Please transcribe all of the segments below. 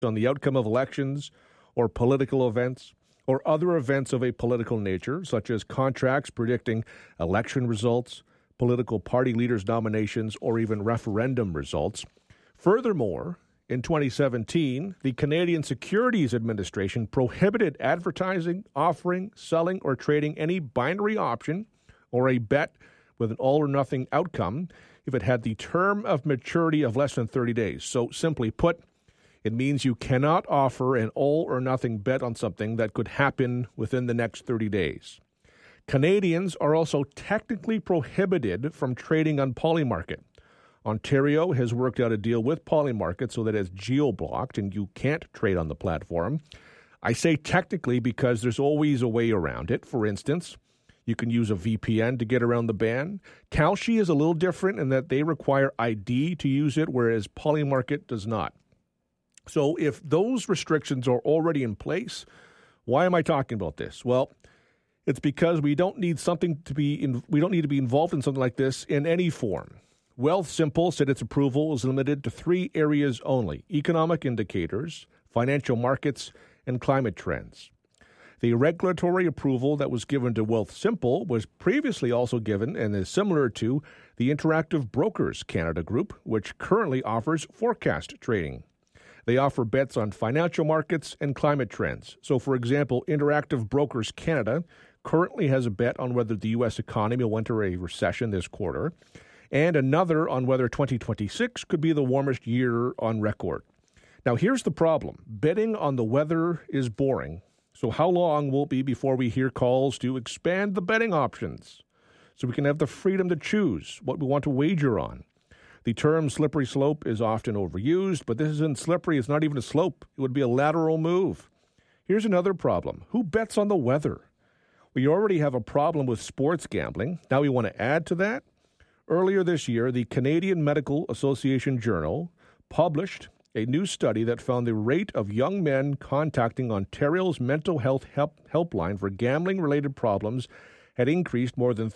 on the outcome of elections or political events or other events of a political nature, such as contracts predicting election results, political party leaders' nominations, or even referendum results. Furthermore, in 2017, the Canadian Securities Administration prohibited advertising, offering, selling, or trading any binary option or a bet with an all-or-nothing outcome if it had the term of maturity of less than 30 days. So simply put, it means you cannot offer an all-or-nothing bet on something that could happen within the next 30 days. Canadians are also technically prohibited from trading on Polymarket. Ontario has worked out a deal with Polymarket so that it's geo-blocked and you can't trade on the platform. I say technically because there's always a way around it. For instance, you can use a VPN to get around the ban. Kalshi is a little different in that they require ID to use it, whereas Polymarket does not. So if those restrictions are already in place, why am I talking about this? Well, it's because we don't need to be involved in something like this in any form. Wealthsimple said its approval is limited to 3 areas only: economic indicators, financial markets, and climate trends. The regulatory approval that was given to Wealthsimple was previously also given and is similar to the Interactive Brokers Canada Group, which currently offers forecast trading. They offer bets on financial markets and climate trends. So, for example, Interactive Brokers Canada currently has a bet on whether the U.S. economy will enter a recession this quarter, and another on whether 2026 could be the warmest year on record. Now, here's the problem. Betting on the weather is boring. So how long will it be before we hear calls to expand the betting options so we can have the freedom to choose what we want to wager on? The term slippery slope is often overused, but this isn't slippery. It's not even a slope. It would be a lateral move. Here's another problem. Who bets on the weather? We already have a problem with sports gambling. Now we want to add to that? Earlier this year, the Canadian Medical Association Journal published a new study that found the rate of young men contacting Ontario's mental health helpline for gambling-related problems had increased more than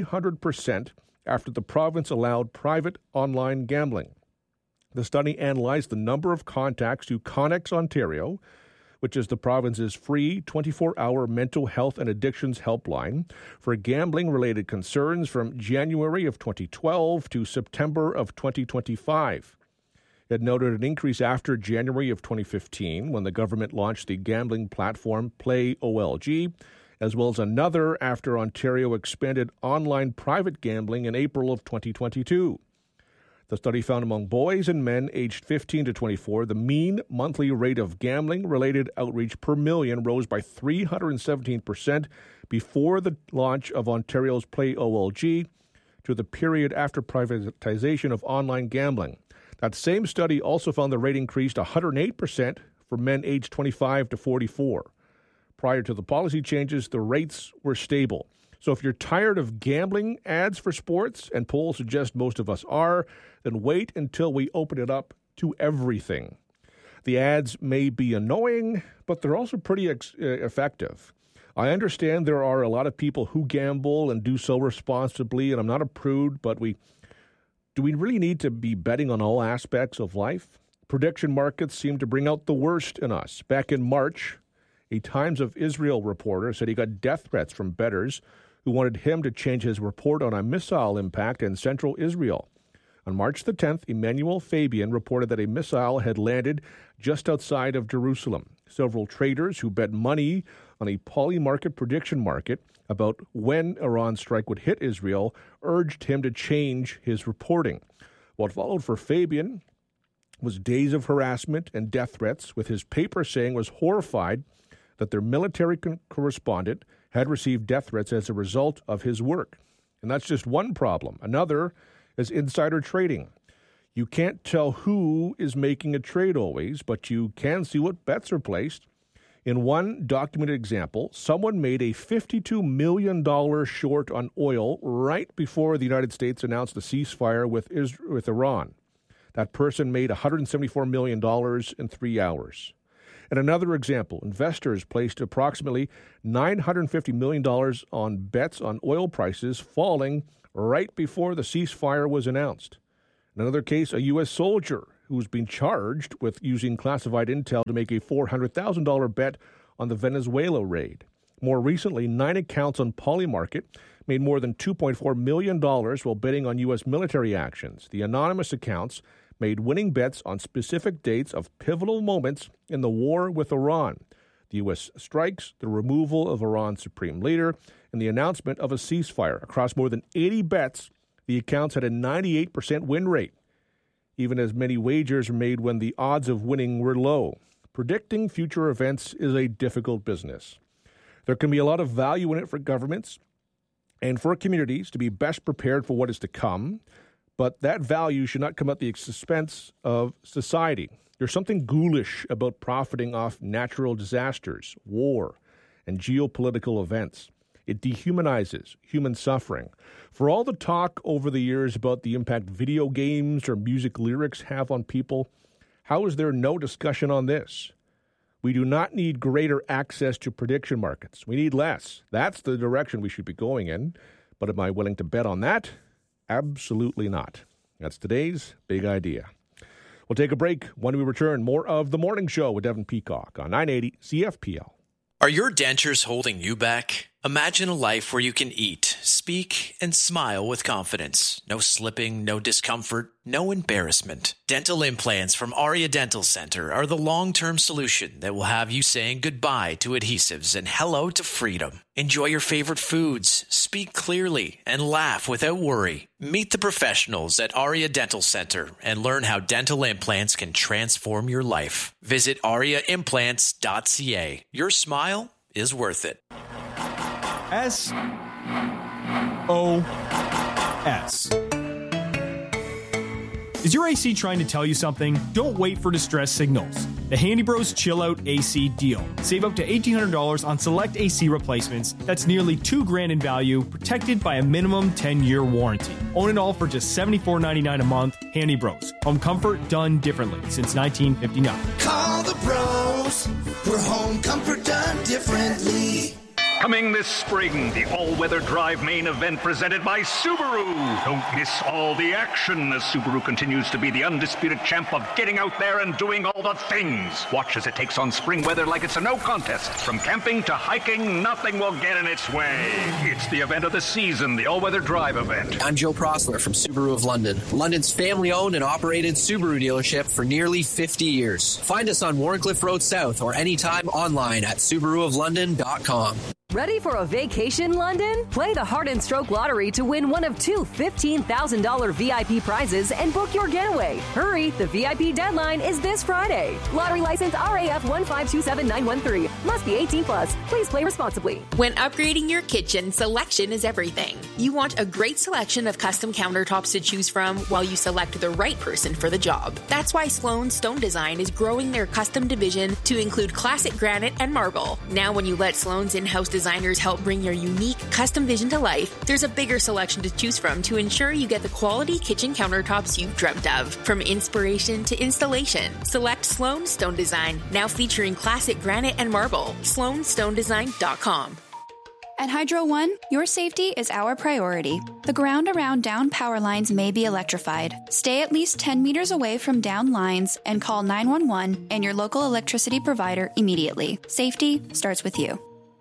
300% after the province allowed private online gambling. The study analyzed the number of contacts to Connex Ontario, which is the province's free 24-hour mental health and addictions helpline, for gambling-related concerns from January of 2012 to September of 2025. It noted an increase after January of 2015, when the government launched the gambling platform Play OLG, as well as another after Ontario expanded online private gambling in April of 2022. The study found among boys and men aged 15 to 24, the mean monthly rate of gambling-related outreach per million rose by 317% before the launch of Ontario's Play OLG to the period after privatization of online gambling. That same study also found the rate increased 108% for men aged 25 to 44. Prior to the policy changes, the rates were stable. So if you're tired of gambling ads for sports, and polls suggest most of us are, then wait until we open it up to everything. The ads may be annoying, but they're also pretty effective. I understand there are a lot of people who gamble and do so responsibly, and I'm not a prude, but do we really need to be betting on all aspects of life? Prediction markets seem to bring out the worst in us. Back in March, a Times of Israel reporter said he got death threats from bettors who wanted him to change his report on a missile impact in central Israel. On March the 10th, Emmanuel Fabian reported that a missile had landed just outside of Jerusalem. Several traders who bet money on a Polymarket prediction market about when Iran's strike would hit Israel urged him to change his reporting. What followed for Fabian was days of harassment and death threats, with his paper saying was horrified that their military correspondent had received death threats as a result of his work. And that's just one problem. Another is insider trading. You can't tell who is making a trade always, but you can see what bets are placed. In one documented example, someone made a $52 million short on oil right before the United States announced a ceasefire with Iran. That person made $174 million in 3 hours. And another example, investors placed approximately $950 million on bets on oil prices falling right before the ceasefire was announced. In another case, a U.S. soldier who's been charged with using classified intel to make a $400,000 bet on the Venezuela raid. More recently, 9 accounts on Polymarket made more than $2.4 million while betting on U.S. military actions. The anonymous accounts made winning bets on specific dates of pivotal moments in the war with Iran. The U.S. strikes, the removal of Iran's supreme leader, and the announcement of a ceasefire. Across more than 80 bets, the accounts had a 98% win rate, even as many wagers were made when the odds of winning were low. Predicting future events is a difficult business. There can be a lot of value in it for governments and for communities to be best prepared for what is to come, but that value should not come at the expense of society. There's something ghoulish about profiting off natural disasters, war, and geopolitical events. It dehumanizes human suffering. For all the talk over the years about the impact video games or music lyrics have on people, how is there no discussion on this? We do not need greater access to prediction markets. We need less. That's the direction we should be going in. But am I willing to bet on that? Absolutely not. That's today's big idea. We'll take a break. When we return, more of The Morning Show with Devin Peacock on 980 CFPL. Are your dentures holding you back? Imagine a life where you can eat, speak, and smile with confidence. No slipping, no discomfort, no embarrassment. Dental implants from Aria Dental Center are the long-term solution that will have you saying goodbye to adhesives and hello to freedom. Enjoy your favorite foods, speak clearly, and laugh without worry. Meet the professionals at Aria Dental Center and learn how dental implants can transform your life. Visit ariaimplants.ca. Your smile is worth it. SOS. Is your AC trying to tell you something? Don't wait for distress signals. The Handy Bros Chill Out AC deal. Save up to $1,800 on select AC replacements. That's nearly $2,000 in value, protected by a minimum 10-year warranty. Own it all for just $74.99 a month. Handy Bros. Home comfort done differently since 1959. Call the Bros for home comfort done differently. Coming this spring, the all-weather drive main event presented by Subaru. Don't miss all the action as Subaru continues to be the undisputed champ of getting out there and doing all the things. Watch as it takes on spring weather like it's a no contest. From camping to hiking, nothing will get in its way. It's the event of the season, the all-weather drive event. I'm Joe Prosler from Subaru of London, London's family-owned and operated Subaru dealership for nearly 50 years. Find us on Warncliffe Road South or anytime online at SubaruofLondon.com. Ready for a vacation, London? Play the Heart and Stroke Lottery to win one of 2 $15,000 VIP prizes and book your getaway. Hurry, the VIP deadline is this Friday. Lottery license RAF 1527913. Must be 18 plus. Please play responsibly. When upgrading your kitchen, selection is everything. You want a great selection of custom countertops to choose from while you select the right person for the job. That's why Sloan Stone Design is growing their custom division to include classic granite and marble. Now when you let Sloan's in-house designers help bring your unique custom vision to life, there's a bigger selection to choose from to ensure you get the quality kitchen countertops you've dreamt of. From inspiration to installation, select Sloan Stone Design, now featuring classic granite and marble. SloanStoneDesign.com. At Hydro One, your safety is our priority. The ground around down power lines may be electrified. Stay at least 10 meters away from down lines and call 911 and your local electricity provider immediately. Safety starts with you.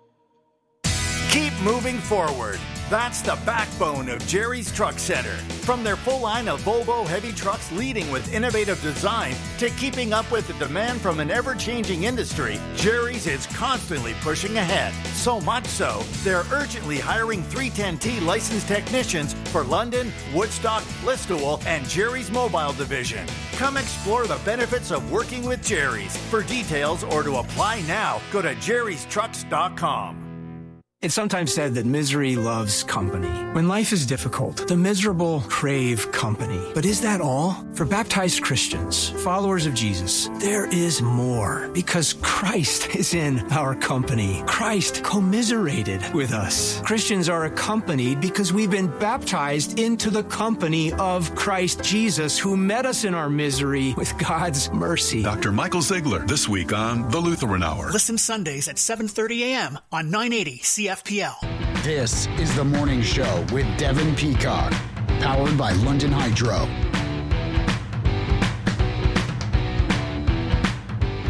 Keep moving forward. That's the backbone of Jerry's Truck Center. From their full line of Volvo heavy trucks leading with innovative design to keeping up with the demand from an ever-changing industry, Jerry's is constantly pushing ahead. So much so, they're urgently hiring 310T licensed technicians for London, Woodstock, Listowel, and Jerry's Mobile Division. Come explore the benefits of working with Jerry's. For details or to apply now, go to jerrystrucks.com. It's sometimes said that misery loves company. When life is difficult, the miserable crave company. But is that all? For baptized Christians, followers of Jesus, there is more, because Christ is in our company. Christ commiserated with us. Christians are accompanied because we've been baptized into the company of Christ Jesus, who met us in our misery with God's mercy. Dr. Michael Ziegler, this week on The Lutheran Hour. Listen Sundays at 7:30 a.m. on 980 CFPL. This is The Morning Show with Devin Peacock, powered by London Hydro.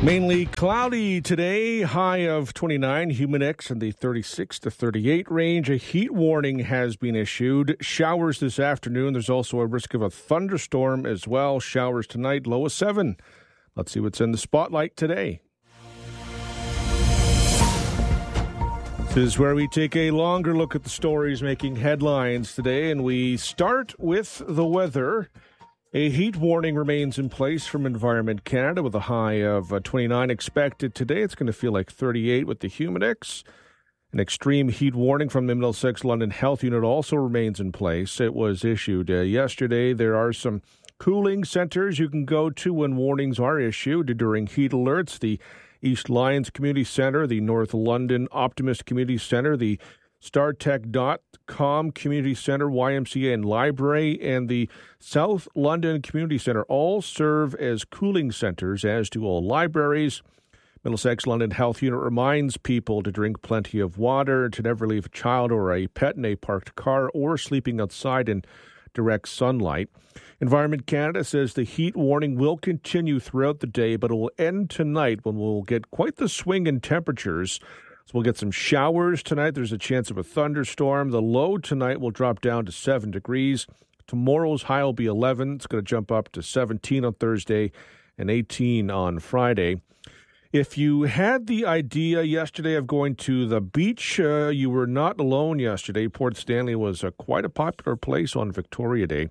Mainly cloudy today, high of 29, humid index in the 36 to 38 range. A heat warning has been issued. Showers this afternoon. There's also a risk of a thunderstorm as well. Showers tonight, low of 7. Let's see what's in the spotlight today. This is where we take a longer look at the stories making headlines today, and we start with the weather. A heat warning remains in place from Environment Canada with a high of 29 expected today. It's going to feel like 38 with the humidex. An extreme heat warning from the Middlesex London Health Unit also remains in place. It was issued yesterday. There are some cooling centers you can go to when warnings are issued during heat alerts. The East Lyons Community Centre, the North London Optimist Community Centre, the StarTech.com Community Centre, YMCA and Library, and the South London Community Centre all serve as cooling centres, as do all libraries. Middlesex London Health Unit reminds people to drink plenty of water, to never leave a child or a pet in a parked car, or sleeping outside in direct sunlight. Environment Canada says the heat warning will continue throughout the day, but it will end tonight when we'll get quite the swing in temperatures. So we'll get some showers tonight. There's a chance of a thunderstorm. The low tonight will drop down to 7 degrees. Tomorrow's high will be 11. It's going to jump up to 17 on Thursday and 18 on Friday. If you had the idea yesterday of going to the beach, you were not alone yesterday. Port Stanley was quite a popular place on Victoria Day.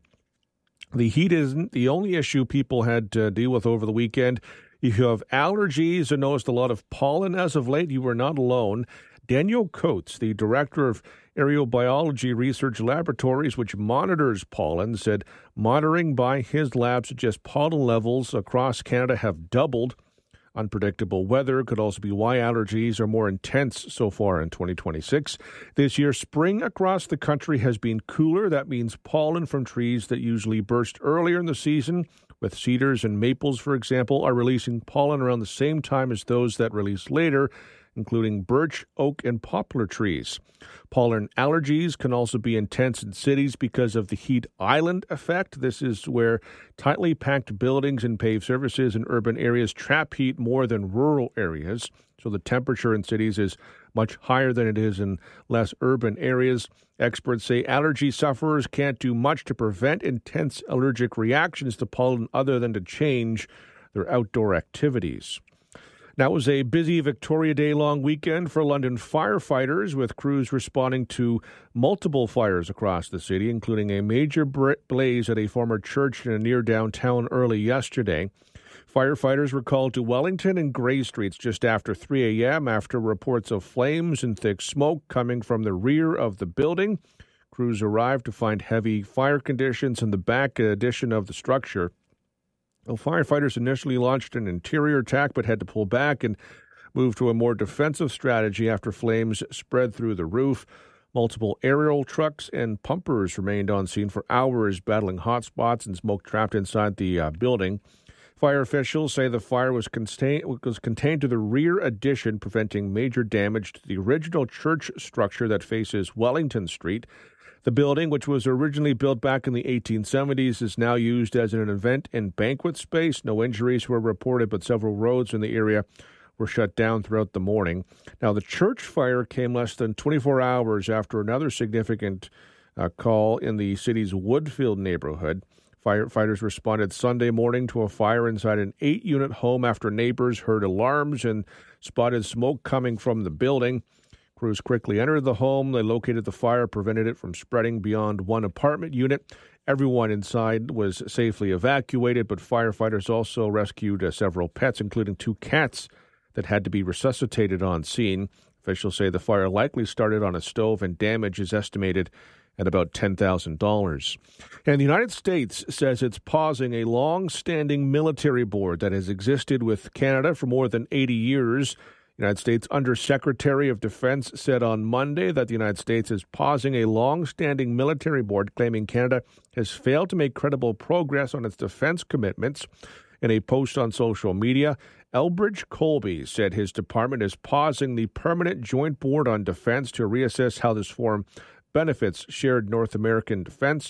The heat isn't the only issue people had to deal with over the weekend. If you have allergies or noticed a lot of pollen as of late, you were not alone. Daniel Coates, the director of Aerobiology Research Laboratories, which monitors pollen, said monitoring by his lab suggests pollen levels across Canada have doubled. Unpredictable weather could also be why allergies are more intense so far in 2026. This year, spring across the country has been cooler. That means pollen from trees that usually burst earlier in the season, with cedars and maples, for example, are releasing pollen around the same time as those that release later, including birch, oak, and poplar trees. Pollen allergies can also be intense in cities because of the heat island effect. This is where tightly packed buildings and paved surfaces in urban areas trap heat more than rural areas. So the temperature in cities is much higher than it is in less urban areas. Experts say allergy sufferers can't do much to prevent intense allergic reactions to pollen other than to change their outdoor activities. Now, it was a busy Victoria Day long weekend for London firefighters, with crews responding to multiple fires across the city, including a major blaze at a former church near downtown early yesterday. Firefighters were called to Wellington and Grey Streets just after 3 a.m. after reports of flames and thick smoke coming from the rear of the building. Crews arrived to find heavy fire conditions in the back addition of the structure. Well, firefighters initially launched an interior attack but had to pull back and move to a more defensive strategy after flames spread through the roof. Multiple aerial trucks and pumpers remained on scene for hours, battling hot spots and smoke trapped inside the building. Fire officials say the fire was contained to the rear addition, preventing major damage to the original church structure that faces Wellington Street. The building, which was originally built back in the 1870s, is now used as an event and banquet space. No injuries were reported, but several roads in the area were shut down throughout the morning. Now, the church fire came less than 24 hours after another significant call in the city's Woodfield neighborhood. Firefighters responded Sunday morning to a fire inside an 8-unit home after neighbors heard alarms and spotted smoke coming from the building. Crews quickly entered the home. They located the fire, prevented it from spreading beyond one apartment unit. Everyone inside was safely evacuated, but firefighters also rescued several pets, including 2 cats that had to be resuscitated on scene. Officials say the fire likely started on a stove, and damage is estimated at about $10,000. And the United States says it's pausing a long-standing military board that has existed with Canada for more than 80 years. United States Undersecretary of Defense said on Monday that the United States is pausing a long-standing military board, claiming Canada has failed to make credible progress on its defense commitments. In a post on social media, Elbridge Colby said his department is pausing the Permanent Joint Board on Defense to reassess how this forum benefits shared North American defense.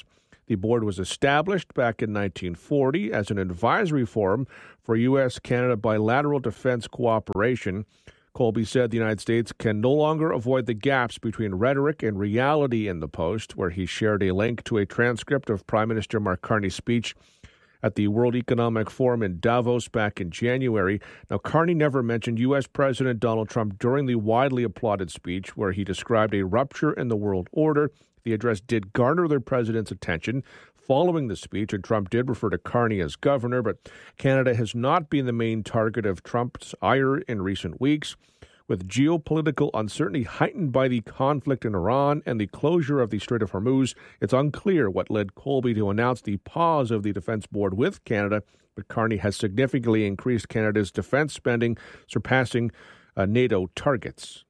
The board was established back in 1940 as an advisory forum for U.S.-Canada bilateral defense cooperation. Colby said the United States can no longer avoid the gaps between rhetoric and reality in the Post, where he shared a link to a transcript of Prime Minister Mark Carney's speech at the World Economic Forum in Davos back in January. Now, Carney never mentioned U.S. President Donald Trump during the widely applauded speech, where he described a rupture in the world order. The address did garner the president's attention following the speech, and Trump did refer to Carney as governor, but Canada has not been the main target of Trump's ire in recent weeks. With geopolitical uncertainty heightened by the conflict in Iran and the closure of the Strait of Hormuz, it's unclear what led Colby to announce the pause of the Defense Board with Canada, but Carney has significantly increased Canada's defense spending, surpassing NATO targets.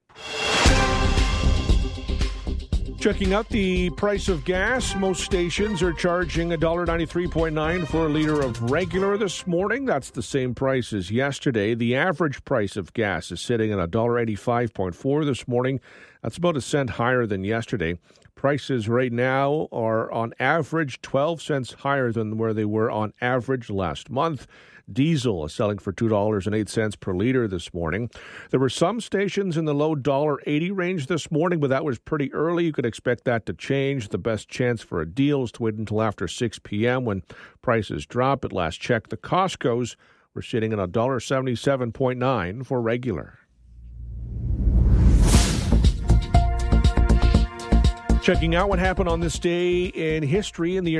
Checking out the price of gas, most stations are charging $1.93.9 for a liter of regular this morning. That's the same price as yesterday. The average price of gas is sitting at $1.85.4 this morning. That's about a cent higher than yesterday. Prices right now are on average 12 cents higher than where they were on average last month. Diesel is selling for $2.08 per liter this morning. There were some stations in the low $1.80 range this morning, but that was pretty early. You could expect that to change. The best chance for a deal is to wait until after 6 p.m. when prices drop. At last check, the Costco's were sitting at $1.77.9 for regular. Checking out what happened on this day in history. In the year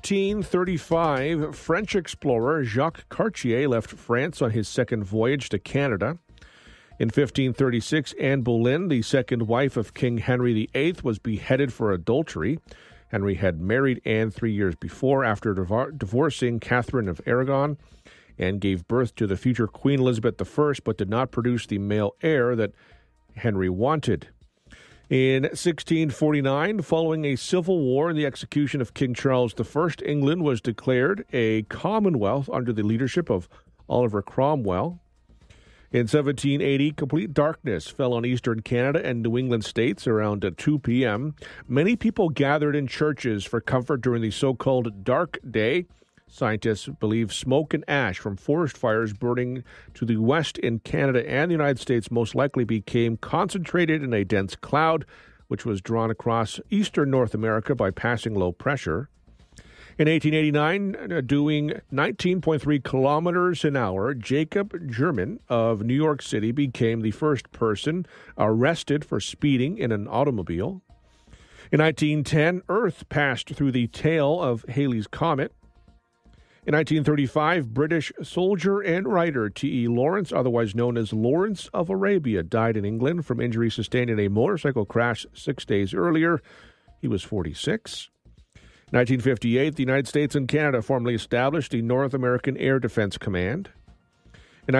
1535, French explorer Jacques Cartier left France on his second voyage to Canada. In 1536, Anne Boleyn, the second wife of King Henry VIII, was beheaded for adultery. Henry had married Anne 3 years before after divorcing Catherine of Aragon. Anne gave birth to the future Queen Elizabeth I, but did not produce the male heir that Henry wanted. In 1649, following a civil war and the execution of King Charles I, England was declared a Commonwealth under the leadership of Oliver Cromwell. In 1780, complete darkness fell on eastern Canada and New England states around 2 p.m. Many people gathered in churches for comfort during the so-called Dark Day. Scientists believe smoke and ash from forest fires burning to the west in Canada and the United States most likely became concentrated in a dense cloud, which was drawn across eastern North America by passing low pressure. In 1889, doing 19.3 kilometers an hour, Jacob German of New York City became the first person arrested for speeding in an automobile. In 1910, Earth passed through the tail of Halley's Comet. In 1935, British soldier and writer T.E. Lawrence, otherwise known as Lawrence of Arabia, died in England from injuries sustained in a motorcycle crash 6 days earlier. He was 46. In 1958, the United States and Canada formally established the North American Air Defense Command. In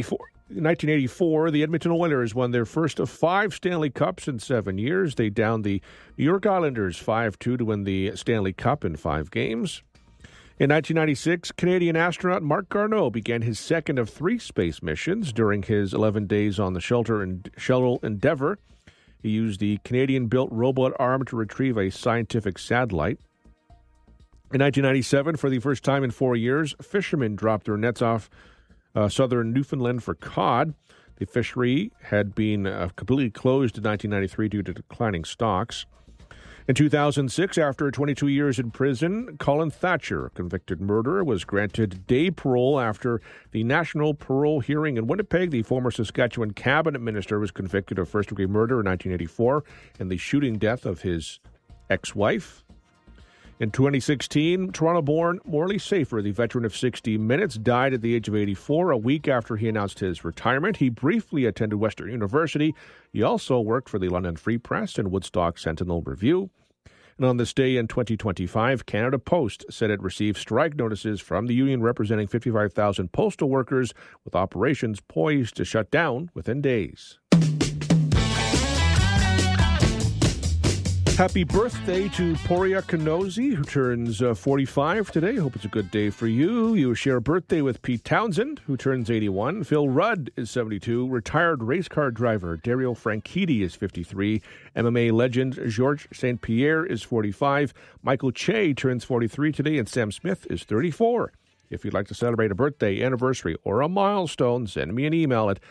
1984, the Edmonton Oilers won their first of 5 Stanley Cups in 7 years. They downed the New York Islanders 5-2 to win the Stanley Cup in 5 games. In 1996, Canadian astronaut Marc Garneau began his second of 3 space missions during his 11 days on the Shuttle Endeavour. He used the Canadian-built robot arm to retrieve a scientific satellite. In 1997, for the first time in 4 years, fishermen dropped their nets off southern Newfoundland for cod. The fishery had been completely closed in 1993 due to declining stocks. In 2006, after 22 years in prison, Colin Thatcher, a convicted murderer, was granted day parole after the national parole hearing in Winnipeg. The former Saskatchewan cabinet minister was convicted of first-degree murder in 1984 and the shooting death of his ex-wife. In 2016, Toronto-born Morley Safer, the veteran of 60 Minutes, died at the age of 84, a week after he announced his retirement. He briefly attended Western University. He also worked for the London Free Press and Woodstock Sentinel Review. And on this day in 2025, Canada Post said it received strike notices from the union representing 55,000 postal workers, with operations poised to shut down within days. Happy birthday to Poria Kanosi, who turns 45 today. Hope it's a good day for you. You share a birthday with Pete Townsend, who turns 81. Phil Rudd is 72. Retired race car driver Dario Franchitti is 53. MMA legend Georges St. Pierre is 45. Michael Che turns 43 today, and Sam Smith is 34. If you'd like to celebrate a birthday, anniversary, or a milestone, send me an email at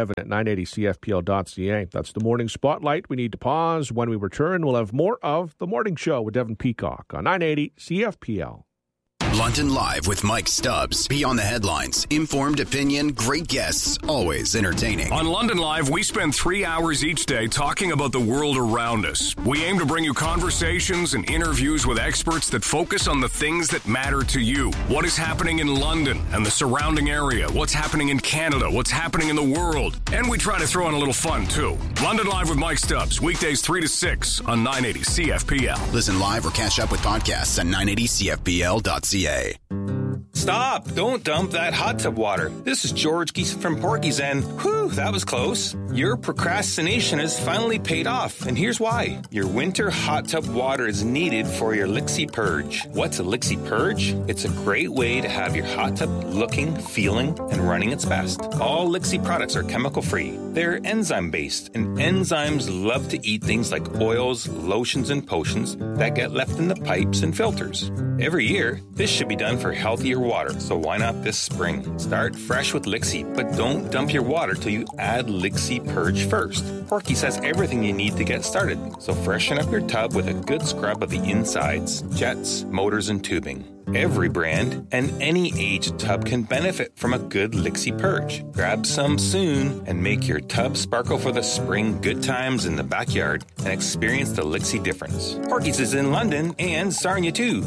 devon@980cfpl.ca. That's the Morning Spotlight. We need to pause. When we return, we'll have more of The Morning Show with Devon Peacock on 980 CFPL. London Live with Mike Stubbs. Beyond the headlines, informed opinion, great guests, always entertaining. On London Live, we spend 3 hours each day talking about the world around us. We aim to bring you conversations and interviews with experts that focus on the things that matter to you. What is happening in London and the surrounding area? What's happening in Canada? What's happening in the world? And we try to throw in a little fun, too. London Live with Mike Stubbs, weekdays 3 to 6 on 980 CFPL. Listen live or catch up with podcasts at 980cfpl.ca. Stop! Don't dump that hot tub water. This is George Geese from Porky's, and whew, that was close. Your procrastination has finally paid off, and here's why. Your winter hot tub water is needed for your Lixie Purge. What's a Lixie Purge? It's a great way to have your hot tub looking, feeling, and running its best. All Lixie products are chemical-free. They're enzyme-based, and enzymes love to eat things like oils, lotions, and potions that get left in the pipes and filters. Every year, this should be done for healthier water, so why not this spring? Start fresh with Lixie, but don't dump your water till you add Lixie Purge first. Porky's has everything you need to get started, so freshen up your tub with a good scrub of the insides, jets, motors, and tubing. Every brand and any age tub can benefit from a good Lixie Purge. Grab some soon and make your tub sparkle for the spring good times in the backyard and experience the Lixie difference. Porky's is in London and Sarnia too.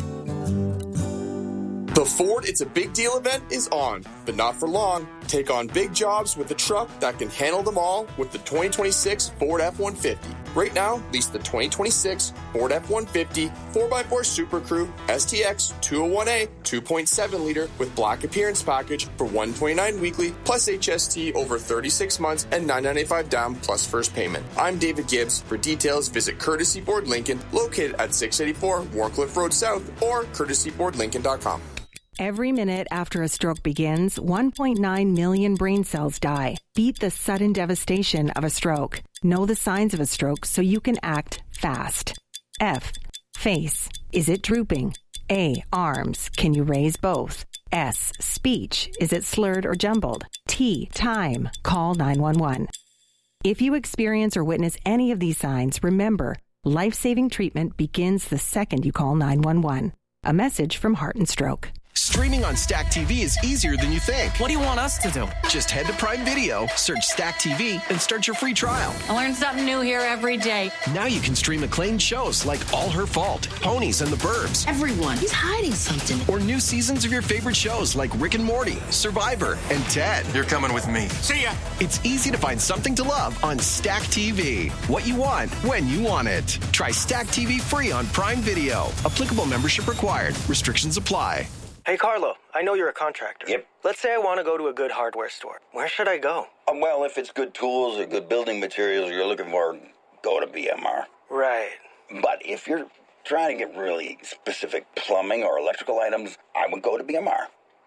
The Ford It's a Big Deal event is on, but not for long. Take on big jobs with a truck that can handle them all with the 2026 Ford F-150. Right now, lease the 2026 Ford F-150 4x4 Super Crew STX 201A 2.7-liter with black appearance package for $129 weekly plus HST over 36 months and $995 down plus first payment. I'm David Gibbs. For details, visit Courtesy Ford Lincoln, located at 684 Warncliffe Road South or courtesysfordlincoln.com. Every minute after a stroke begins, 1.9 million brain cells die. Beat the sudden devastation of a stroke. Know the signs of a stroke so you can act fast. F. Face. Is it drooping? A. Arms. Can you raise both? S. Speech. Is it slurred or jumbled? T. Time. Call 911. If you experience or witness any of these signs, remember, life-saving treatment begins the second you call 911. A message from Heart and Stroke. Streaming on Stack TV is easier than you think. What do you want us to do? Just head to Prime Video, search Stack TV, and start your free trial. I learn something new here every day. Now you can stream acclaimed shows like All Her Fault, Ponies, and The Burbs. Everyone, he's hiding something. Or new seasons of your favorite shows like Rick and Morty, Survivor, and Ted. You're coming with me. See ya! It's easy to find something to love on Stack TV. What you want, when you want it. Try Stack TV free on Prime Video. Applicable membership required. Restrictions apply. Hey, Carlo, I know you're a contractor. Yep. Let's say I want to go to a good hardware store. Where should I go? Well, if it's good tools or good building materials you're looking for, go to BMR. Right. But if you're trying to get really specific plumbing or electrical items, I would go to BMR.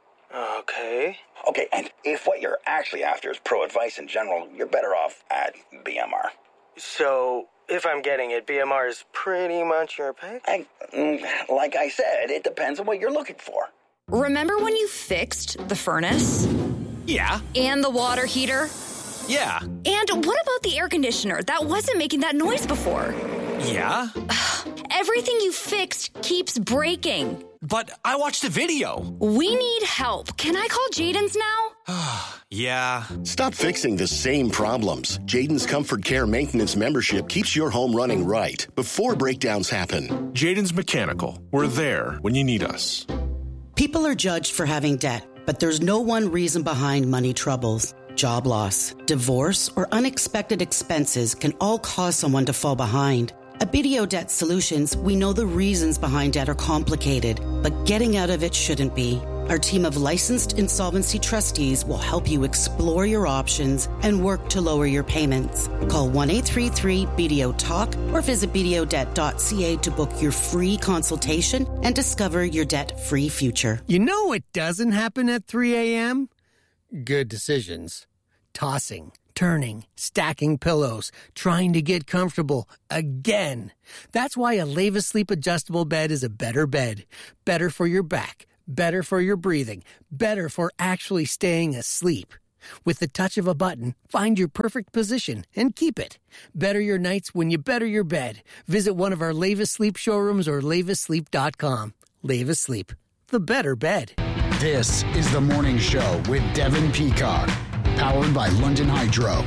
Okay. Okay, and if what you're actually after is pro advice in general, you're better off at BMR. So, if I'm getting it, BMR is pretty much your pick? Like I said, it depends on what you're looking for. Remember when you fixed the furnace? Yeah. And the water heater? Yeah. And what about the air conditioner? That wasn't making that noise before. Yeah. Everything you fixed keeps breaking. But I watched a video. We need help. Can I call Jaden's now? Yeah. Stop fixing the same problems. Jaden's Comfort Care Maintenance membership keeps your home running right before breakdowns happen. Jaden's Mechanical. We're there when you need us. People are judged for having debt, but there's no one reason behind money troubles. Job loss, divorce, or unexpected expenses can all cause someone to fall behind. At BDO Debt Solutions, we know the reasons behind debt are complicated, but getting out of it shouldn't be. Our team of licensed insolvency trustees will help you explore your options and work to lower your payments. Call 1-833-BDO-TALK or visit bdodebt.ca to book your free consultation and discover your debt-free future. You know what doesn't happen at 3 a.m.? Good decisions. Tossing, turning, stacking pillows, trying to get comfortable again. That's why a Leva Sleep adjustable bed is a better bed. Better for your back, better for your breathing, better for actually staying asleep. With the touch of a button, find your perfect position and keep it. Better your nights when you better your bed. Visit one of our Leva Sleep showrooms or levasleep.com. Leva Sleep, the better bed. This is The Morning Show with Devin Peacock, powered by London Hydro.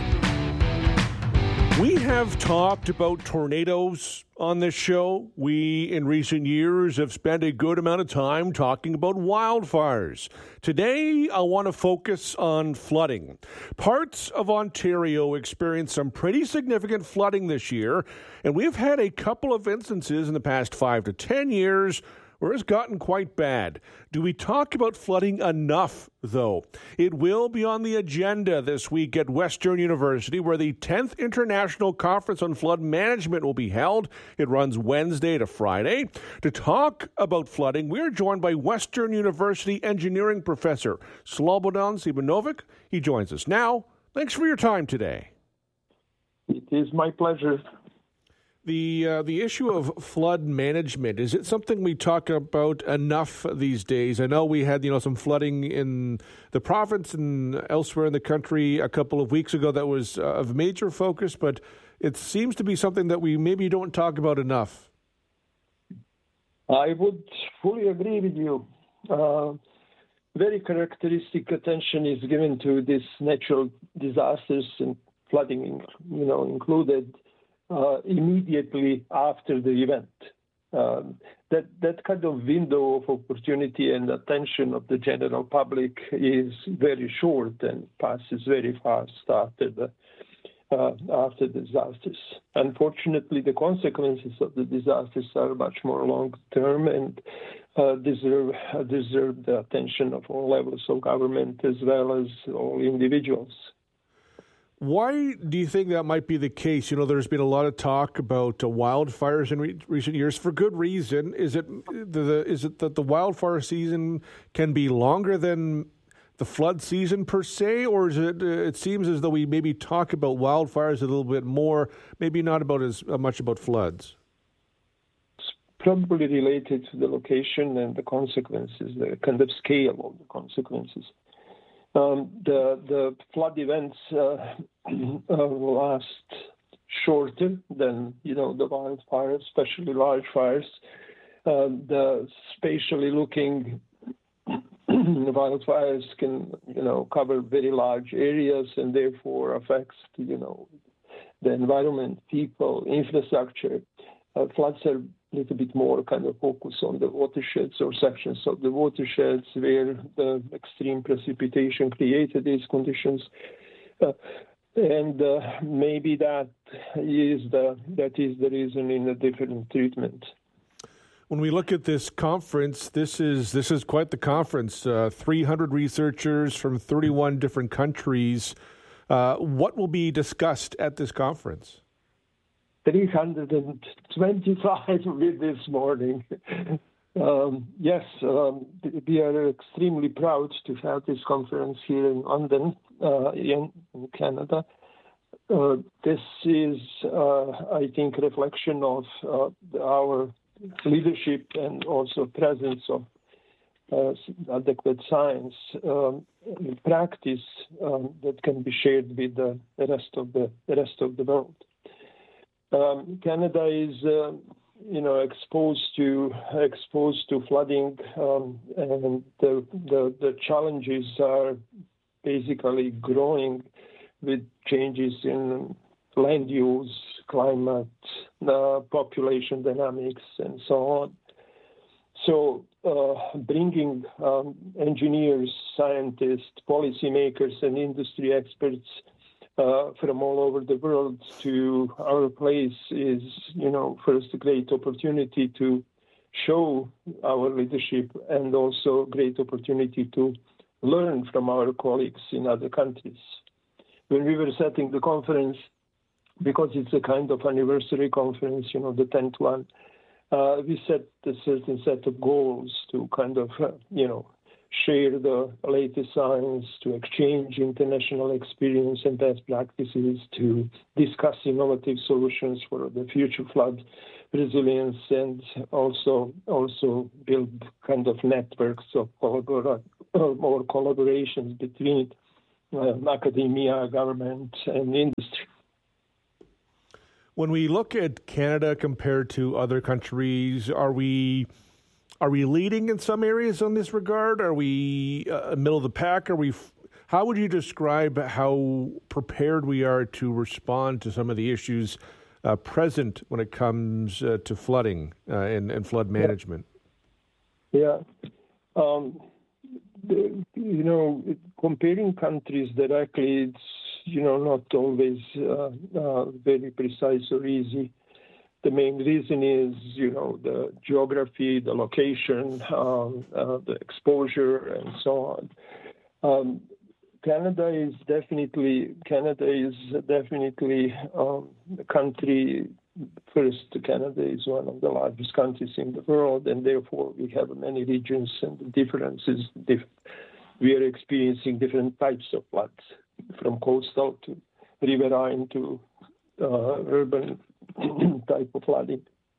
We have talked about tornadoes on this show. We, in recent years, have spent a good amount of time talking about wildfires. Today, I want to focus on flooding. Parts of Ontario experienced some pretty significant flooding this year, and we've had a couple of instances in the past 5 to 10 years where it's gotten quite bad. Do we talk about flooding enough, though? It will be on the agenda this week at Western University, where the 10th International Conference on Flood Management will be held. It runs Wednesday to Friday. To talk about flooding, we're joined by Western University engineering professor Slobodan Simonovic. He joins us now. Thanks for your time today. It is my pleasure. The issue of flood management, is it something we talk about enough these days? I know we had some flooding in the province and elsewhere in the country a couple of weeks ago that was of major focus, but it seems to be something that we maybe don't talk about enough. I would fully agree with you. Very characteristic attention is given to these natural disasters, and flooding, included. Immediately after the event. That kind of window of opportunity and attention of the general public is very short and passes very fast after the disasters. Unfortunately, the consequences of the disasters are much more long-term and deserve the attention of all levels of government as well as all individuals. Why do you think that might be the case? There's been a lot of talk about wildfires in recent years for good reason. Is it that the wildfire season can be longer than the flood season per se, or is it seems as though we maybe talk about wildfires a little bit more, maybe not about as much about floods? It's probably related to the location and the consequences, the kind of scale of the consequences. The flood events last shorter than the wildfires, especially large fires. The spatially looking wildfires can cover very large areas and therefore affects the environment, people, infrastructure. Floods are a little bit more kind of focus on the watersheds or sections of the watersheds where the extreme precipitation created these conditions. And maybe that is the reason in a different treatment. When we look at this conference, this is quite the conference. 300 researchers from 31 different countries. What will be discussed at this conference? 325 with this morning. Yes, we are extremely proud to have this conference here in London, in Canada. This is, I think, a reflection of our leadership and also presence of adequate science in practice that can be shared with the rest of the world. Canada is, exposed to flooding, and the challenges are basically growing with changes in land use, climate, population dynamics, and so on. So, bringing engineers, scientists, policymakers, and industry experts from all over the world to our place is, first a great opportunity to show our leadership and also great opportunity to learn from our colleagues in other countries. When we were setting the conference, because it's a kind of anniversary conference, the 10th one, we set a certain set of goals to kind of, share the latest science, to exchange international experience and best practices, to discuss innovative solutions for the future flood resilience, and also build kind of networks of collaborations between academia, government, and industry. When we look at Canada compared to other countries, are we leading in some areas in this regard? Are we middle of the pack? How would you describe how prepared we are to respond to some of the issues present when it comes to flooding and flood management? Yeah. Comparing countries directly, it's not always very precise or easy. The main reason is, the geography, the location, the exposure, and so on. Canada is definitely the country. First, Canada is one of the largest countries in the world, and therefore we have many regions, and the differences. We are experiencing different types of floods, from coastal to riverine to urban type of flooding.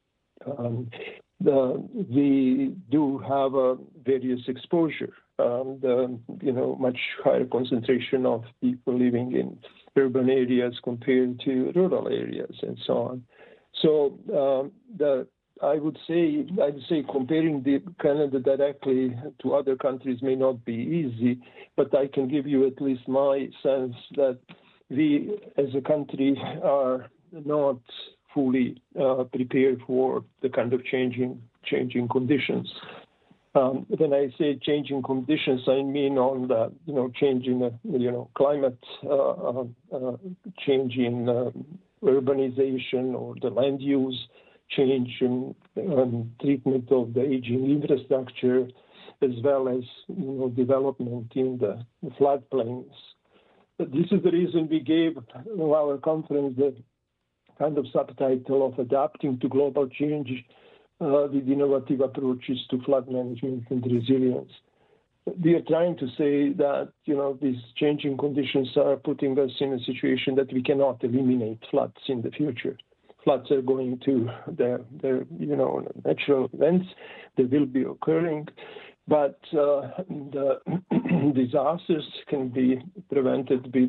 We do have a various exposure. Much higher concentration of people living in urban areas compared to rural areas, and so on. So I would say comparing Canada directly to other countries may not be easy, but I can give you at least my sense that we, as a country, are not fully prepared for the kind of changing conditions. When I say changing conditions, I mean on the changing climate, change in urbanization or the land use, change in treatment of the aging infrastructure, as well as development in the floodplains. This is the reason we gave our conference the kind of subtitle of Adapting to Global Change with Innovative Approaches to Flood Management and Resilience. We are trying to say that, these changing conditions are putting us in a situation that we cannot eliminate floods in the future. Floods are going to, they're natural events. They will be occurring, but the disasters can be prevented with,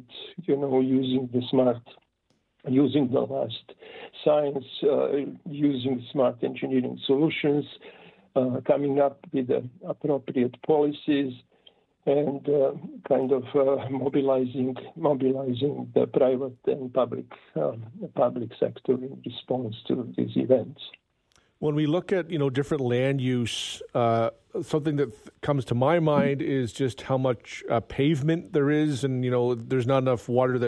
using the last science, using smart engineering solutions, coming up with appropriate policies, and mobilizing the private and public sector in response to these events. When we look at different land use, something that comes to my mind is just how much pavement there is, and there's not enough water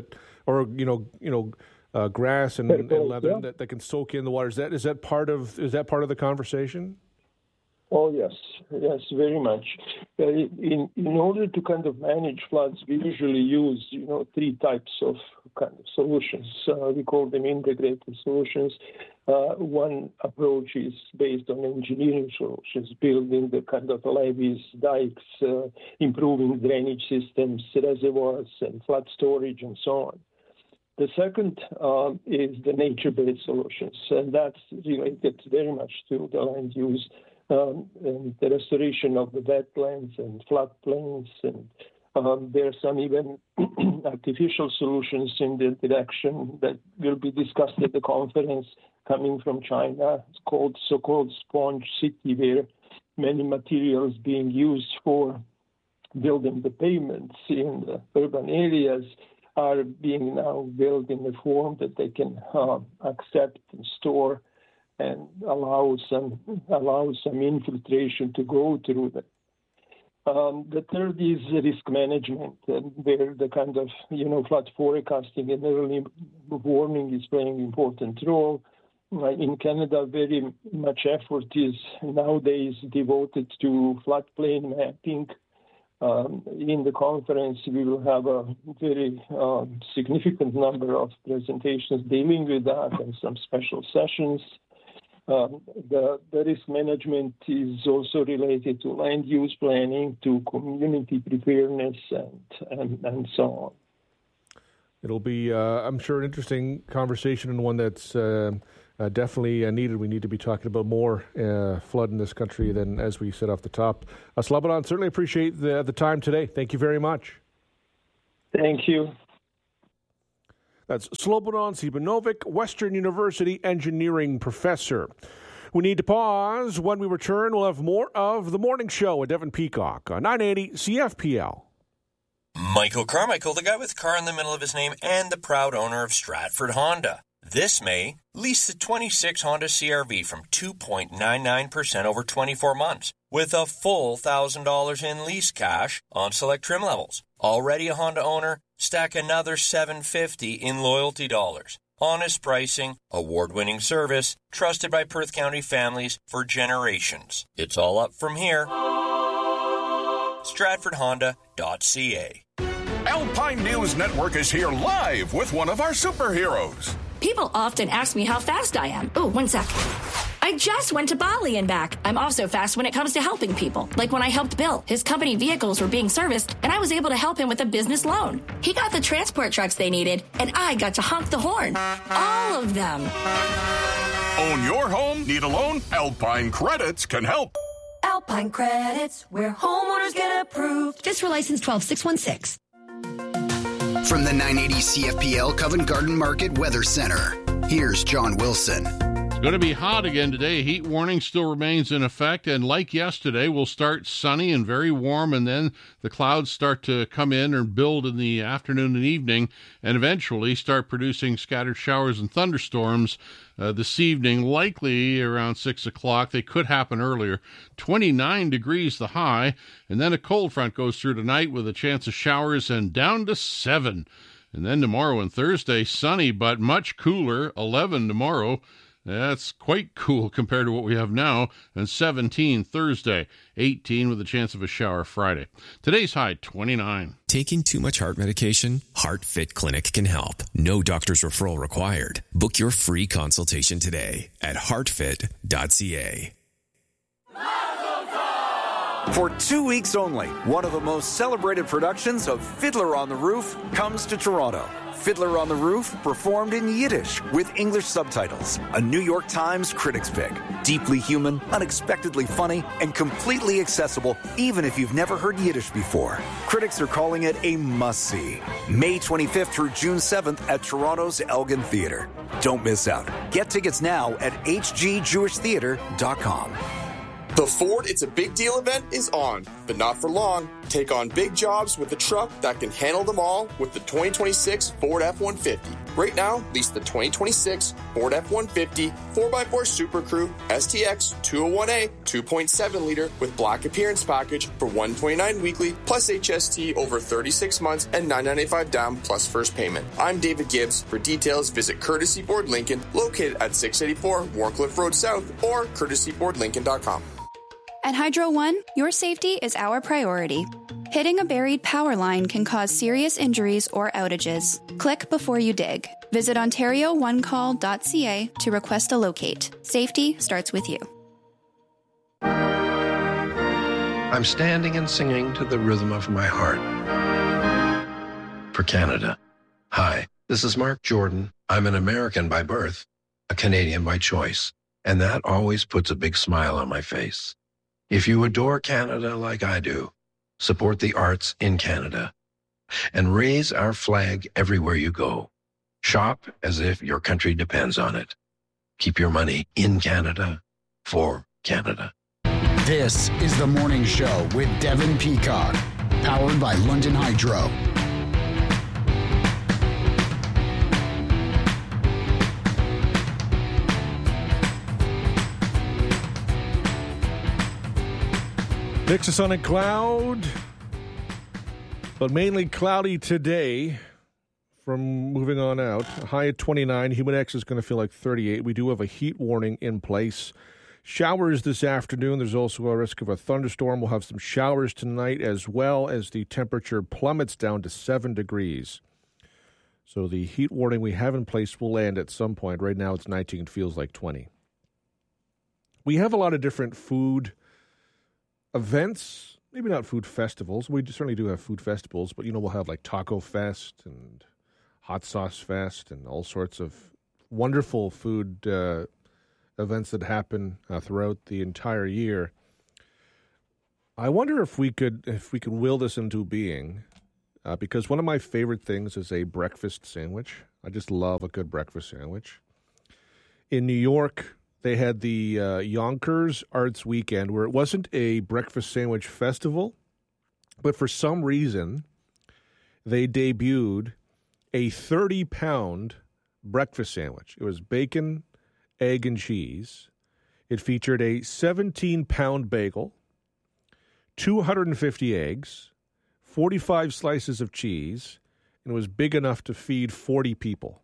grass and leather that can soak in the water. Is that part of the conversation? Oh yes, very much. In order to kind of manage floods, we usually use three types of kind of solutions. We call them integrated solutions. One approach is based on engineering solutions, building the kind of levees, dikes, improving drainage systems, reservoirs, and flood storage, and so on. The second is the nature-based solutions, and that's related very much to the land use. And the restoration of the wetlands and floodplains, and there are some even artificial solutions in the direction that will be discussed at the conference coming from China. It's called so-called sponge city, where many materials being used for building the pavements in the urban areas are being now built in a form that they can accept and store and allow some infiltration to go through them. The third is risk management, where the kind of flood forecasting and early warning is playing an important role. in Canada, very much effort is nowadays devoted to floodplain mapping. In the conference, we will have a very significant number of presentations dealing with that and some special sessions. The risk management is also related to land use planning, to community preparedness, and so on. It'll be, I'm sure, an interesting conversation and one that's definitely needed. We need to be talking about more flood in this country than as we said off the top. Slobodan, certainly appreciate the time today. Thank you very much. Thank you. That's Slobodan Sibanovic, Western University engineering professor. We need to pause. When we return, we'll have more of The Morning Show with Devin Peacock on 980 CFPL. Michael Carmichael, the guy with car in the middle of his name and the proud owner of Stratford Honda. This May, lease the 26 Honda CR-V from 2.99% over 24 months with a full $1,000 in lease cash on select trim levels. Already a Honda owner? Stack another $750 in loyalty dollars. Honest pricing, award-winning service, trusted by Perth County families for generations. It's all up from here. StratfordHonda.ca. Alpine News Network is here live with one of our superheroes. People often ask me how fast I am. Oh, 1 sec. I just went to Bali and back. I'm also fast when it comes to helping people. Like when I helped Bill. His company vehicles were being serviced, and I was able to help him with a business loan. He got the transport trucks they needed, and I got to honk the horn. All of them. Own your home? Need a loan? Alpine Credits can help. Alpine Credits, where homeowners get approved. Just for license 12616. From the 980 CFPL Covent Garden Market Weather Center, here's John Wilson. It's going to be hot again today. Heat warning still remains in effect, and like yesterday, we'll start sunny and very warm, and then the clouds start to come in and build in the afternoon and evening, and eventually start producing scattered showers and thunderstorms this evening, likely around 6 o'clock. They could happen earlier. 29 degrees the high, and then a cold front goes through tonight with a chance of showers and down to 7. And then tomorrow and Thursday, sunny but much cooler, 11 tomorrow. That's quite cool compared to what we have now. And 17 Thursday, 18 with a chance of a shower Friday. Today's high, 29. Taking too much heart medication? HeartFit Clinic can help. No doctor's referral required. Book your free consultation today at heartfit.ca. For 2 weeks only, one of the most celebrated productions of Fiddler on the Roof comes to Toronto. Fiddler on the Roof, performed in Yiddish with English subtitles. A New York Times critics pick. Deeply human, unexpectedly funny, and completely accessible even if you've never heard Yiddish before. Critics are calling it a must-see. May 25th through June 7th at Toronto's Elgin Theatre. Don't miss out. Get tickets now at hgjewishtheatre.com. The Ford It's a Big Deal event is on, but not for long. Take on big jobs with a truck that can handle them all with the 2026 Ford F-150. Right now, lease the 2026 Ford F-150 4x4 Super Crew STX 201A 2.7-liter with black appearance package for $129 weekly plus HST over 36 months and $995 down plus first payment. I'm David Gibbs. For details, visit Courtesy Ford Lincoln, located at 684 Warncliffe Road South, or courtesykfordlincoln.com. At Hydro One, your safety is our priority. Hitting a buried power line can cause serious injuries or outages. Click before you dig. Visit OntarioOneCall.ca to request a locate. Safety starts with you. I'm standing and singing to the rhythm of my heart. For Canada. Hi, this is Mark Jordan. I'm an American by birth, a Canadian by choice, and that always puts a big smile on my face. If you adore Canada like I do, support the arts in Canada and raise our flag everywhere you go. Shop as if your country depends on it. Keep your money in Canada for Canada. This is The Morning Show with Devin Peacock, powered by London Hydro. Mix of sun and cloud, but mainly cloudy today from moving on out. A high at 29. Humid X is going to feel like 38. We do have a heat warning in place. Showers this afternoon. There's also a risk of a thunderstorm. We'll have some showers tonight as well as the temperature plummets down to 7 degrees. So the heat warning we have in place will end at some point. Right now it's 19. It feels like 20. We have a lot of different food events. Maybe not food festivals. We certainly do have food festivals, but, we'll have like Taco Fest and Hot Sauce Fest and all sorts of wonderful food events that happen throughout the entire year. I wonder if we could will this into being, because one of my favorite things is a breakfast sandwich. I just love a good breakfast sandwich. In New York, they had the Yonkers Arts Weekend, where it wasn't a breakfast sandwich festival, but for some reason, they debuted a 30-pound breakfast sandwich. It was bacon, egg, and cheese. It featured a 17-pound bagel, 250 eggs, 45 slices of cheese, and it was big enough to feed 40 people.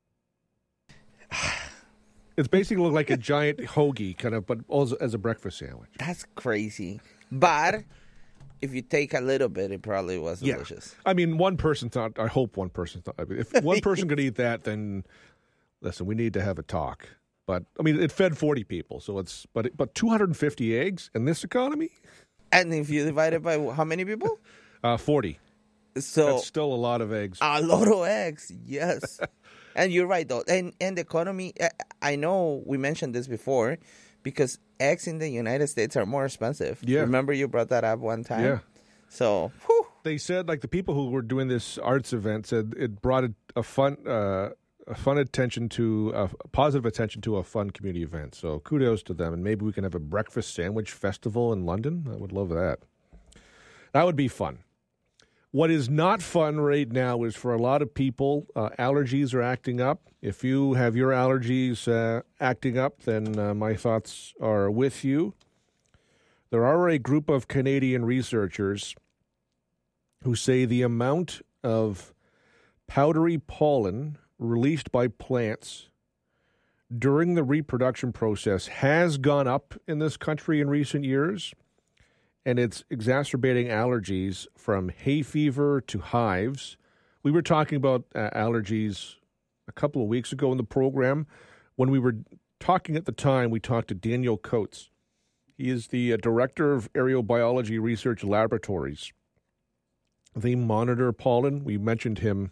It's basically like a giant hoagie, kind of, but also as a breakfast sandwich. That's crazy. But if you take a little bit, it probably was delicious. I mean, one person thought, I hope one person thought, if one person could eat that, then, listen, we need to have a talk. But, I mean, it fed 40 people, so it's, but 250 eggs in this economy? And if you divide it by how many people? 40. So that's still a lot of eggs. A lot of eggs, yes. And you're right, though. And the economy, I know we mentioned this before, because eggs in the United States are more expensive. Yeah. Remember you brought that up one time? Yeah. So, they said, like, the people who were doing this arts event said it brought a positive attention to a fun community event. So kudos to them. And maybe we can have a breakfast sandwich festival in London. I would love that. That would be fun. What is not fun right now is for a lot of people, allergies are acting up. If you have your allergies acting up, then my thoughts are with you. There are a group of Canadian researchers who say the amount of powdery pollen released by plants during the reproduction process has gone up in this country in recent years. And it's exacerbating allergies from hay fever to hives. We were talking about allergies a couple of weeks ago in the program. When we were talking at the time, we talked to Daniel Coates. He is the director of Aerobiology Research Laboratories. They monitor pollen. We mentioned him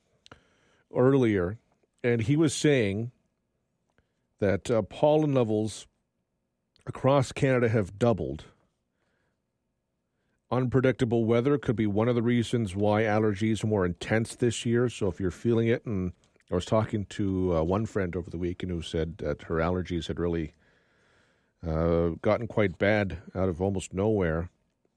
earlier, and he was saying that pollen levels across Canada have doubled. Unpredictable weather could be one of the reasons why allergies are more intense this year. So if you're feeling it, and I was talking to one friend over the weekend who said that her allergies had really gotten quite bad out of almost nowhere.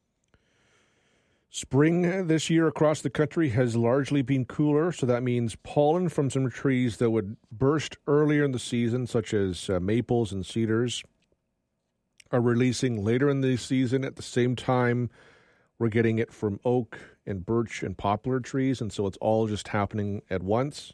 Spring this year across the country has largely been cooler, so that means pollen from some trees that would burst earlier in the season, such as maples and cedars, are releasing later in the season. At the same time, we're getting it from oak and birch and poplar trees, and so it's all just happening at once.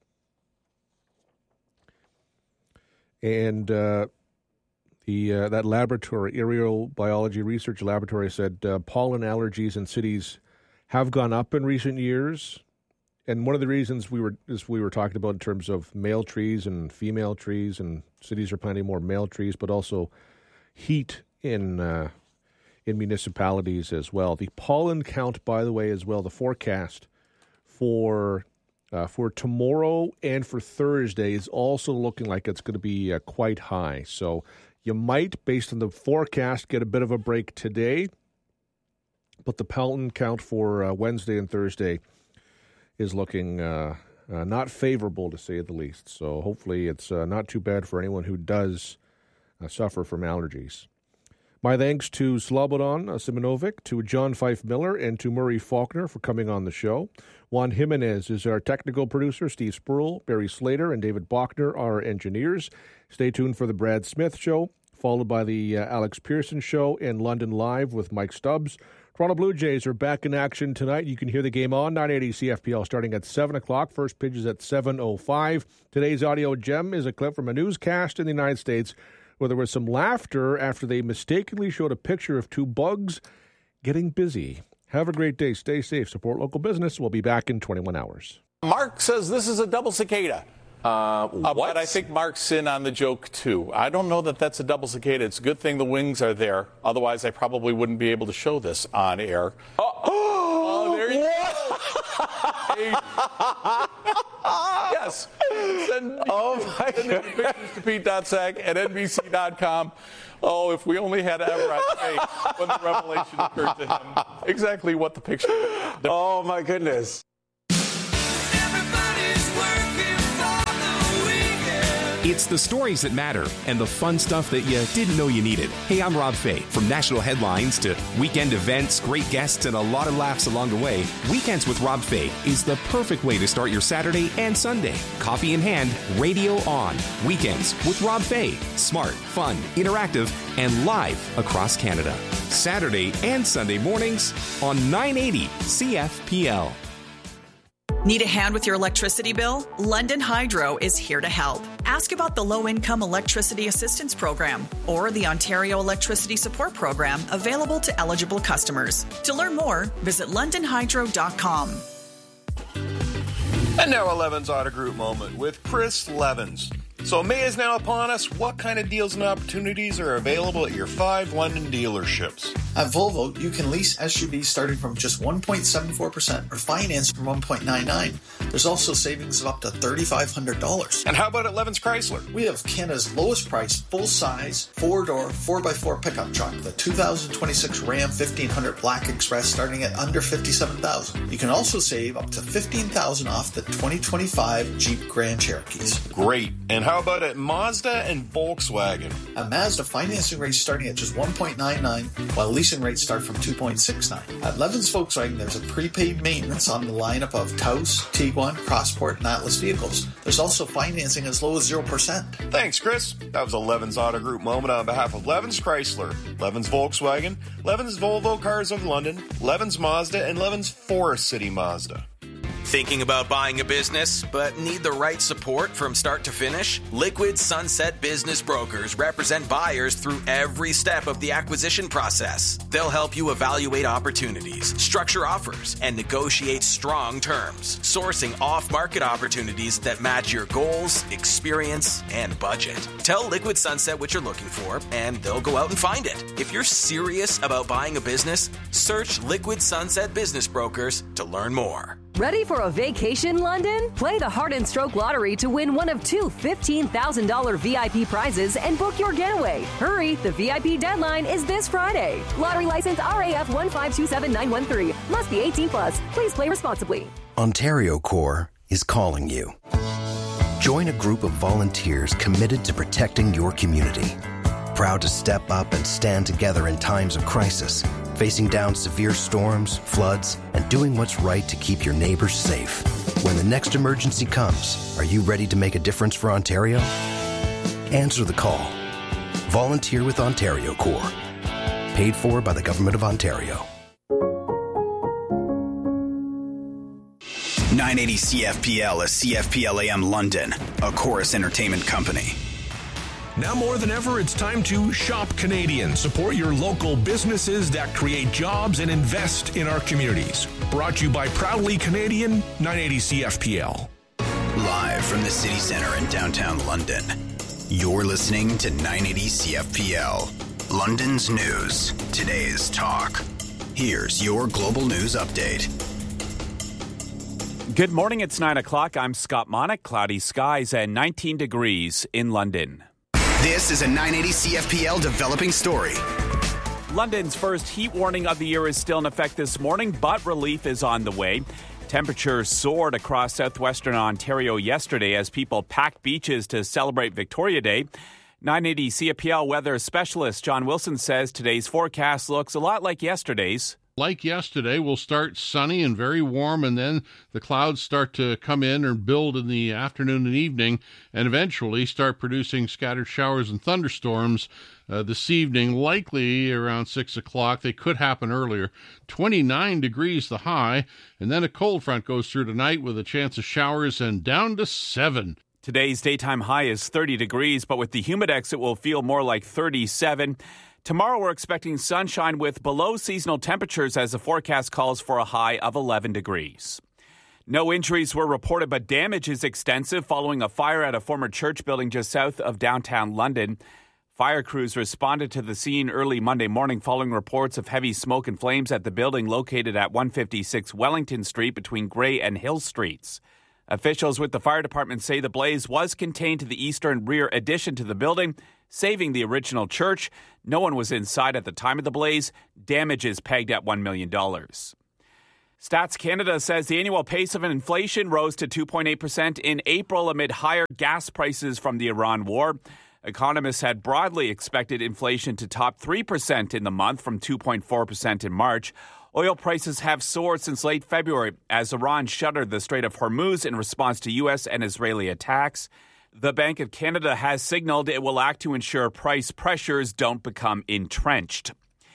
And that laboratory, Aerobiology Research Laboratory, said pollen allergies in cities have gone up in recent years. And one of the reasons we were talking about in terms of male trees and female trees, and cities are planting more male trees, but also heat in municipalities as well. The pollen count, by the way, as well, the forecast for tomorrow and for Thursday is also looking like it's going to be quite high. So you might, based on the forecast, get a bit of a break today, but the pollen count for Wednesday and Thursday is looking not favorable, to say the least. So hopefully it's not too bad for anyone who does suffer from allergies. My thanks to Slobodan Simonovic, to John Fife Miller, and to Murray Faulkner for coming on the show. Juan Jimenez is our technical producer. Steve Spruill, Barry Slater, and David Bachner are our engineers. Stay tuned for the Brad Smith Show, followed by the Alex Pearson Show and London Live with Mike Stubbs. Toronto Blue Jays are back in action tonight. You can hear the game on 980 CFPL starting at 7 o'clock. First pitch is at 7:05. Today's audio gem is a clip from a newscast in the United States where there was some laughter after they mistakenly showed a picture of two bugs getting busy. Have a great day. Stay safe. Support local business. We'll be back in 21 hours. Mark says this is a double cicada. But I think Mark's in on the joke, too. I don't know that that's a double cicada. It's a good thing the wings are there. Otherwise, I probably wouldn't be able to show this on air. There you go. Yes. Send my pictures to Pete.Sack at NBC.com. Oh, if we only had ever on tape when the revelation occurred to him exactly what the picture was. Oh, my goodness. It's the stories that matter and the fun stuff that you didn't know you needed. Hey, I'm Rob Fay. From national headlines to weekend events, great guests, and a lot of laughs along the way, Weekends with Rob Fay is the perfect way to start your Saturday and Sunday. Coffee in hand, radio on. Weekends with Rob Fay. Smart, fun, interactive, and live across Canada. Saturday and Sunday mornings on 980 CFPL. Need a hand with your electricity bill? London Hydro is here to help. Ask about the Low-Income Electricity Assistance Program or the Ontario Electricity Support Program available to eligible customers. To learn more, visit londonhydro.com. And now a Levins Auto Group moment with Chris Levins. So May is now upon us. What kind of deals and opportunities are available at your 5 London dealerships? At Volvo, you can lease SUVs starting from just 1.74% or finance from 1.99%. There's also savings of up to $3,500. And how about at Levins Chrysler? We have Canada's lowest price, full-size, 4-door, 4x4 pickup truck, the 2026 Ram 1500 Black Express starting at under $57,000. You can also save up to $15,000 off the 2025 Jeep Grand Cherokees. Great. And how about at Mazda and Volkswagen? At Mazda, financing rates starting at just 1.99%, while leasing rates start from 2.69%. At Levins Volkswagen, there's a prepaid maintenance on the lineup of Taos, Tiguan, Crossport, and Atlas vehicles. There's also financing as low as 0%. Thanks, Chris. That was a Levins Auto Group moment on behalf of Levins Chrysler, Levins Volkswagen, Levins Volvo Cars of London, Levins Mazda, and Levins Forest City Mazda. Thinking about buying a business, but need the right support from start to finish? Liquid Sunset Business Brokers represent buyers through every step of the acquisition process. They'll help you evaluate opportunities, structure offers, and negotiate strong terms, sourcing off-market opportunities that match your goals, experience, and budget. Tell Liquid Sunset what you're looking for, and they'll go out and find it. If you're serious about buying a business, search Liquid Sunset Business Brokers to learn more. Ready for a vacation, London? Play the Heart and Stroke Lottery to win one of 2 $15,000 VIP prizes and book your getaway. Hurry, the VIP deadline is this Friday. Lottery license RAF 1527913. Must be 18 plus. Please play responsibly. Ontario Corps is calling you. Join a group of volunteers committed to protecting your community. Proud to step up and stand together in times of crisis, facing down severe storms, floods, and doing what's right to keep your neighbors safe. When the next emergency comes, are you ready to make a difference for Ontario? Answer the call. Volunteer with Ontario Corps. Paid for by the Government of Ontario. 980 CFPL is CFPL AM London, a Chorus Entertainment company. Now more than ever, it's time to shop Canadian. Support your local businesses that create jobs and invest in our communities. Brought to you by Proudly Canadian, 980 CFPL. Live from the City Centre in downtown London, you're listening to 980 CFPL. London's news, today's talk. Here's your global news update. Good morning, it's 9 o'clock. I'm Scott Monick. Cloudy skies and 19 degrees in London. This is a 980 CFPL developing story. London's first heat warning of the year is still in effect this morning, but relief is on the way. Temperatures soared across southwestern Ontario yesterday as people packed beaches to celebrate Victoria Day. 980 CFPL weather specialist John Wilson says today's forecast looks a lot like yesterday's. Like yesterday, we'll start sunny and very warm, and then the clouds start to come in and build in the afternoon and evening, and eventually start producing scattered showers and thunderstorms this evening, likely around 6 o'clock. They could happen earlier. 29 degrees the high, and then a cold front goes through tonight with a chance of showers and down to 7. Today's daytime high is 30 degrees, but with the humidex, it will feel more like 37. Tomorrow, we're expecting sunshine with below seasonal temperatures as the forecast calls for a high of 11 degrees. No injuries were reported, but damage is extensive following a fire at a former church building just south of downtown London. Fire crews responded to the scene early Monday morning following reports of heavy smoke and flames at the building located at 156 Wellington Street between Grey and Hill Streets. Officials with the fire department say the blaze was contained to the eastern rear addition to the building, saving the original church. No one was inside at the time of the blaze. Damage is pegged at $1 million. Stats Canada says the annual pace of inflation rose to 2.8% in April amid higher gas prices from the Iran war. Economists had broadly expected inflation to top 3% in the month from 2.4% in March. Oil prices have soared since late February as Iran shuttered the Strait of Hormuz in response to U.S. and Israeli attacks. The Bank of Canada has signaled it will act to ensure price pressures don't become entrenched.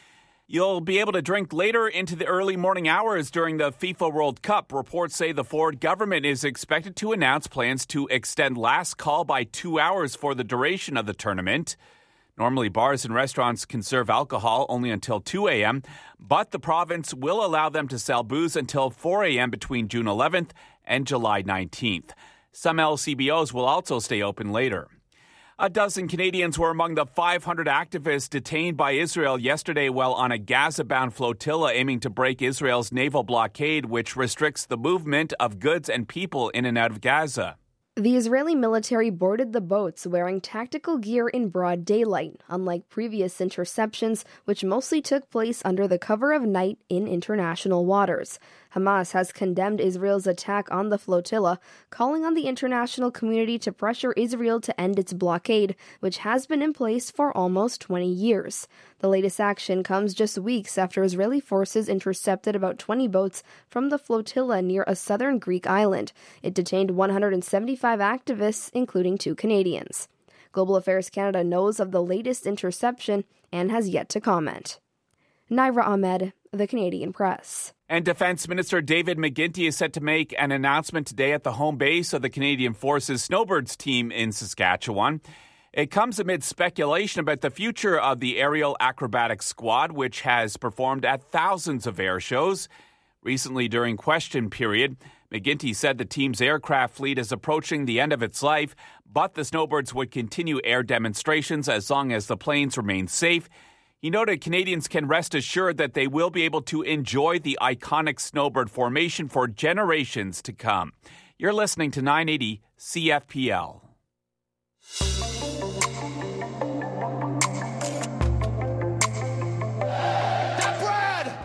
You'll be able to drink later into the early morning hours during the FIFA World Cup. Reports say the Ford government is expected to announce plans to extend last call by 2 hours for the duration of the tournament. Normally, bars and restaurants can serve alcohol only until 2 a.m., but the province will allow them to sell booze until 4 a.m. between June 11th and July 19th. Some LCBOs will also stay open later. A dozen Canadians were among the 500 activists detained by Israel yesterday while on a Gaza-bound flotilla aiming to break Israel's naval blockade, which restricts the movement of goods and people in and out of Gaza. The Israeli military boarded the boats wearing tactical gear in broad daylight, unlike previous interceptions, which mostly took place under the cover of night in international waters. Hamas has condemned Israel's attack on the flotilla, calling on the international community to pressure Israel to end its blockade, which has been in place for almost 20 years. The latest action comes just weeks after Israeli forces intercepted about 20 boats from the flotilla near a southern Greek island. It detained 175 activists, including 2 Canadians. Global Affairs Canada knows of the latest interception and has yet to comment. Naira Ahmed, The Canadian Press. And Defence Minister David McGuinty is set to make an announcement today at the home base of the Canadian Forces Snowbirds team in Saskatchewan. It comes amid speculation about the future of the aerial acrobatics squad, which has performed at thousands of air shows. Recently, during question period, McGuinty said the team's aircraft fleet is approaching the end of its life, but the Snowbirds would continue air demonstrations as long as the planes remain safe. He noted Canadians can rest assured that they will be able to enjoy the iconic snowbird formation for generations to come. You're listening to 980 CFPL.